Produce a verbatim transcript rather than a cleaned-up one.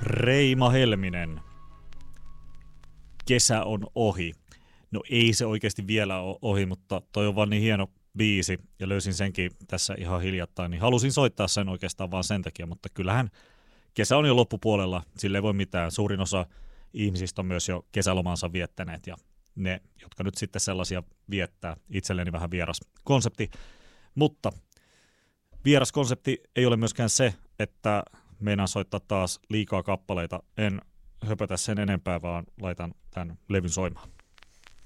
Reima Helminen. Kesä on ohi. No ei se oikeasti vielä ole ohi, mutta toi on vaan niin hieno biisi ja löysin senkin tässä ihan hiljattain, niin halusin soittaa sen oikeastaan vaan sen takia, mutta kyllähän kesä on jo loppupuolella, sille ei voi mitään. Suurin osa ihmisistä on myös jo kesälomansa viettäneet ja ne, jotka nyt sitten sellaisia viettää, itselleni vähän vieras konsepti, mutta vieras konsepti ei ole myöskään se, että meinaan soittaa taas liikaa kappaleita. En höpötä sen enempää, vaan laitan tämän levyn soimaan.